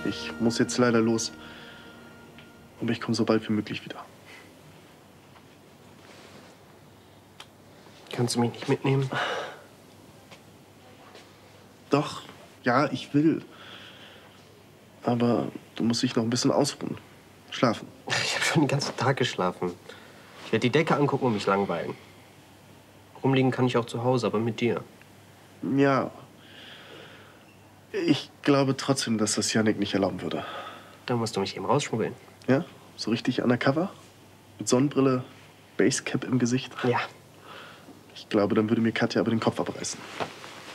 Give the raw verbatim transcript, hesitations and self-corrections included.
Ich muss jetzt leider los. Aber ich komme so bald wie möglich wieder. Kannst du mich nicht mitnehmen? Doch, ja, ich will. Aber du musst dich noch ein bisschen ausruhen. Schlafen. Ich habe schon den ganzen Tag geschlafen. Ich werde die Decke angucken und mich langweilen. Rumliegen kann ich auch zu Hause, aber mit dir. Ja. Ich glaube trotzdem, dass das Yannick nicht erlauben würde. Dann musst du mich eben rausschmuggeln. Ja? So richtig undercover? Mit Sonnenbrille, Basecap im Gesicht? Ja. Ich glaube, dann würde mir Katja aber den Kopf abreißen.